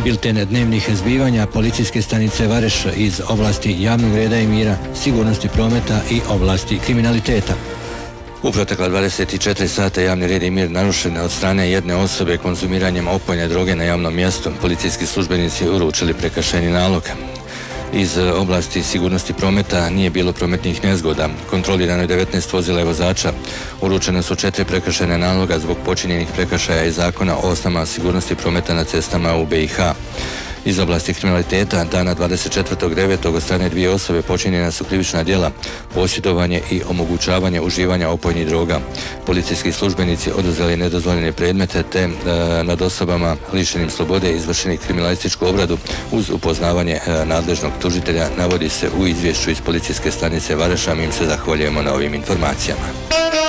Bilten dnevnih zbivanja policijske stanice Vareš iz oblasti javnog reda i mira, sigurnosti prometa i oblasti kriminaliteta. U protekla 24 sata javni red i mir narušen od strane jedne osobe konzumiranjem opojne droge na javnom mjestu. Policijski službenici uručili prekršajni nalog. Iz oblasti sigurnosti prometa nije bilo prometnih nezgoda. Kontrolirano je 19 vozila i vozača. Uručene su 4 prekršajne naloga zbog počinjenih prekršaja iz zakona o osnovama sigurnosti prometa na cestama u BiH. Iz oblasti kriminaliteta dana 24.9. od strane 2 osobe počinjena su krivična djela, posjedovanje i omogućavanje uživanja opojnih droga. Policijski službenici oduzeli nedozvoljene predmete te nad osobama lišenim slobode izvršili kriminalističku obradu uz upoznavanje nadležnog tužitelja, navodi se u izvješću iz policijske stanice Vareša. Mi im se zahvaljujemo na ovim informacijama.